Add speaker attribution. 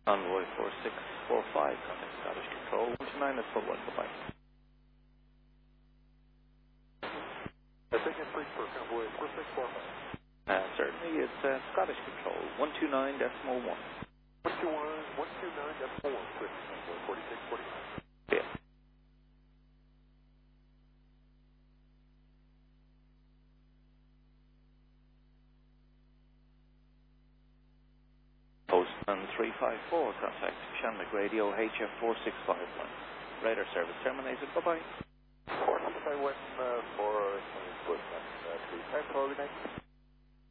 Speaker 1: Convoy 4645, contact Scottish Control, 129, that's for 1, bye-bye.
Speaker 2: Taking 3 for Convoy 4645.
Speaker 1: Certainly, it's Scottish Control, 129.1.
Speaker 2: 129.1, Chris, Convoy 4645.
Speaker 1: Yeah. Postman 354, contact Shamrock Radio, HF4651. Radar service terminated, bye-bye.
Speaker 2: 4651 for Postman 354, good night.